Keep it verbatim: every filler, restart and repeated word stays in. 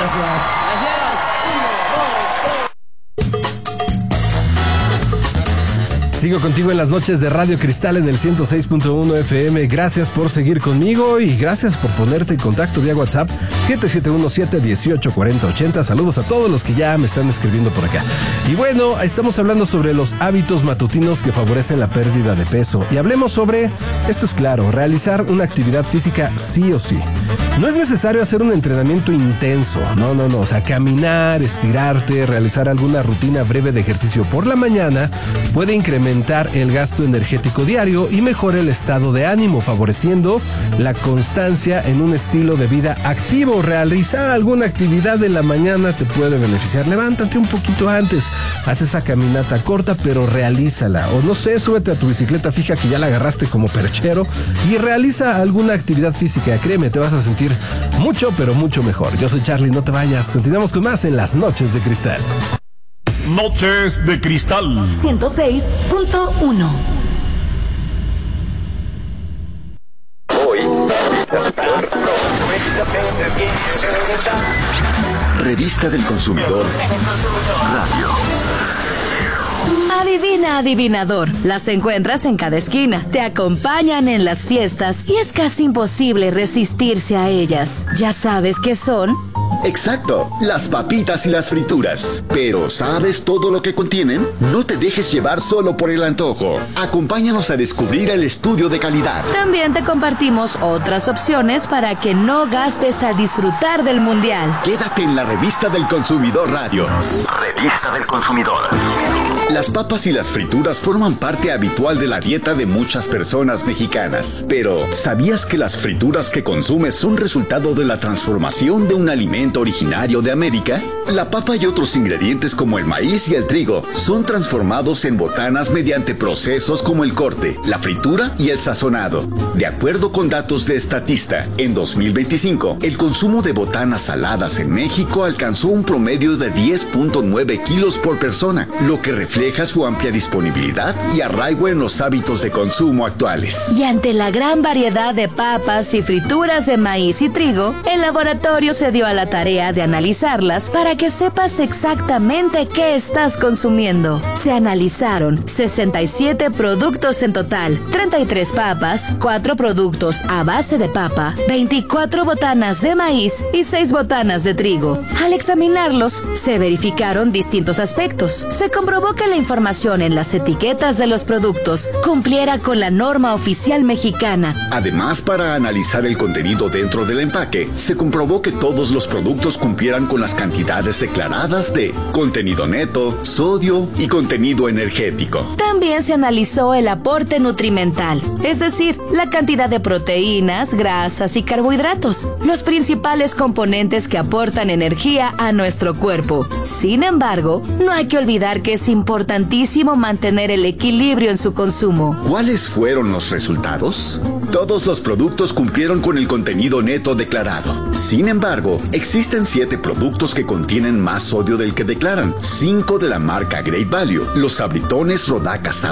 Gracias. Sigo contigo en las noches de Radio Cristal en el ciento seis punto uno F M. Gracias por seguir conmigo y gracias por ponerte en contacto vía WhatsApp siete siete uno siete, uno ocho cuatro cero, ocho cero. Saludos a todos los que ya me están escribiendo por acá. Y bueno, estamos hablando sobre los hábitos matutinos que favorecen la pérdida de peso. Y hablemos sobre, esto es claro, realizar una actividad física sí o sí. No es necesario hacer un entrenamiento intenso, no, no, no. O sea, caminar, estirarte, realizar alguna rutina breve de ejercicio por la mañana puede incrementar el gasto energético diario y mejora el estado de ánimo, favoreciendo la constancia en un estilo de vida activo. Realizar alguna actividad en la mañana te puede beneficiar. Levántate un poquito antes, haz esa caminata corta, pero realízala. O no sé, súbete a tu bicicleta fija que ya la agarraste como perchero y realiza alguna actividad física. Créeme, te vas a sentir mucho, pero mucho mejor. Yo soy Charlie, no te vayas. Continuamos con más en las Noches de Cristal. Noches de Cristal ciento seis punto uno. Hoy Revista del Consumidor Radio. Adivina, adivinador, las encuentras en cada esquina, te acompañan en las fiestas y es casi imposible resistirse a ellas. ¿Ya sabes qué son? Exacto, las papitas y las frituras. Pero ¿sabes todo lo que contienen? No te dejes llevar solo por el antojo. Acompáñanos a descubrir el estudio de calidad. También te compartimos otras opciones para que no gastes al disfrutar del mundial. Quédate en la Revista del Consumidor Radio. Revista del Consumidor. Las papas y las frituras forman parte habitual de la dieta de muchas personas mexicanas. Pero, ¿sabías que las frituras que consumes son resultado de la transformación de un alimento originario de América? La papa y otros ingredientes como el maíz y el trigo son transformados en botanas mediante procesos como el corte, la fritura y el sazonado. De acuerdo con datos de Statista, en dos mil veinticinco, el consumo de botanas saladas en México alcanzó un promedio de diez punto nueve kilos por persona, lo que refleja su amplia disponibilidad y arraigo en los hábitos de consumo actuales. Y ante la gran variedad de papas y frituras de maíz y trigo, el laboratorio se dio a la tarea de analizarlas para que sepas exactamente qué estás consumiendo. Se analizaron sesenta y siete productos en total, treinta y tres papas, cuatro productos a base de papa, veinticuatro botanas de maíz y seis botanas de trigo. Al examinarlos, se verificaron distintos aspectos. Se comprobó que la información en las etiquetas de los productos cumpliera con la norma oficial mexicana. Además, para analizar el contenido dentro del empaque, se comprobó que todos los productos cumplieran con las cantidades declaradas de contenido neto, sodio y contenido energético. También se analizó el aporte nutrimental, es decir, la cantidad de proteínas, grasas y carbohidratos, los principales componentes que aportan energía a nuestro cuerpo. Sin embargo, no hay que olvidar que es importantísimo mantener el equilibrio en su consumo. ¿Cuáles fueron los resultados? Todos los productos cumplieron con el contenido neto declarado. Sin embargo, existen siete productos que contienen más sodio del que declaran. Cinco de la marca Great Value, los sabritones Rodaca